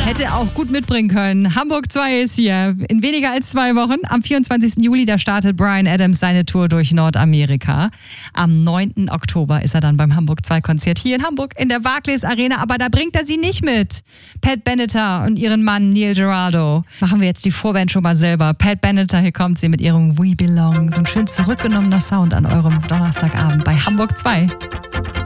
Hätte auch gut mitbringen können. Hamburg 2 ist hier in weniger als 2 Wochen. Am 24. Juli, da startet Bryan Adams seine Tour durch Nordamerika. Am 9. Oktober ist er dann beim Hamburg 2 Konzert hier in Hamburg in der Barclays Arena. Aber da bringt er sie nicht mit. Pat Benatar und ihren Mann Neil Giraldo. Machen wir jetzt die Vorband schon mal selber. Pat Benatar, hier kommt sie mit ihrem We Belong. So ein schön zurückgenommener Sound an eurem Donnerstagabend bei Hamburg 2.